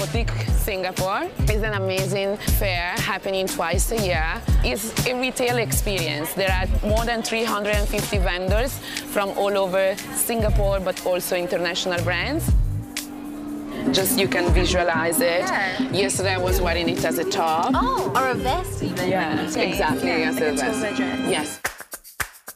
Boutique Singapore. It's an amazing fair happening twice a year. It's a retail experience. There are more than 350 vendors from all over Singapore, but also international brands. Just you can visualize it. Yeah. Yesterday I was wearing it as a top. Oh, or a vest even. Yeah, exactly. Yeah, As like a a vest. Tova dress. Yes.